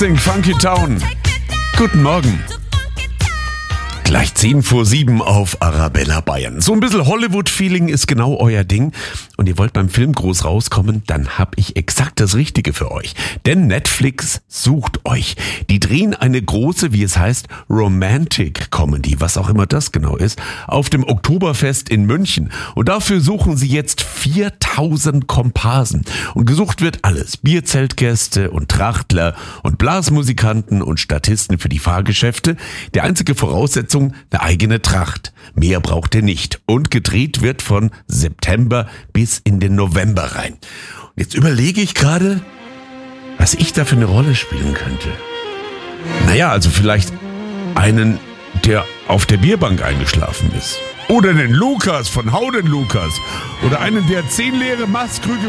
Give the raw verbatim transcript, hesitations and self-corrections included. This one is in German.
Funky Town. Guten Morgen. Gleich zehn vor sieben auf Arabella Bayern. So ein bisschen Hollywood-Feeling ist genau euer Ding. Und ihr wollt beim Film groß rauskommen, dann hab ich exakt das Richtige für euch. Denn Netflix sucht euch. Die drehen eine große, wie es heißt, Romantic-Comedy, was auch immer das genau ist, auf dem Oktoberfest in München. Und dafür suchen sie jetzt viertausend Komparsen. Und gesucht wird alles. Bierzeltgäste und Trachtler und Blasmusikanten und Statisten für die Fahrgeschäfte. Die einzige Voraussetzung: eine eigene Tracht. Mehr braucht ihr nicht. Und gedreht wird von September bis in den November rein. Und jetzt überlege ich gerade, was ich da für eine Rolle spielen könnte. Naja, also vielleicht einen, der auf der Bierbank eingeschlafen ist. Oder den Lukas von Hau den Lukas. Oder einen, der zehn leere Mastkrüge